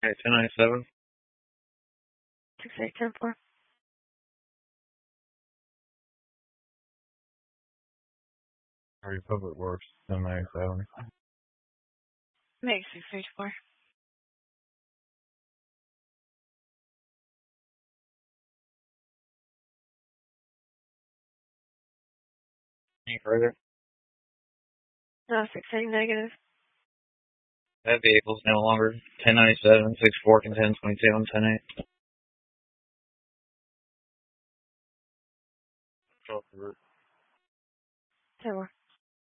Okay, 1097. 6810-4. Already Public Works, 1097. Make 634. Any further? No, 68 negative. That vehicle's no longer 1097, 64, and 1022 on 108. Control for route. 10-4.